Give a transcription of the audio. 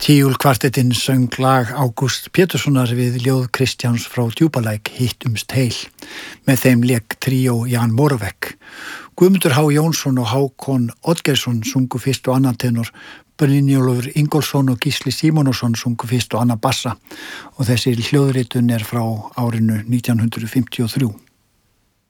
Tíulkvartettinn söng lag Ágúst Péturssonar við ljóð Kristjáns frá Djúpalæk, Hittumst heil. Með þeim lék tríó Jan Moravec. Guðmundur H. Jónsson og Hákon Oddgeirsson sungu fyrst og annan tenor, Brynjólfur Ingólfsson og Gísli Símonarson sungu fyrst og annan bassa og þessi hljóðritun frá árinu 1953.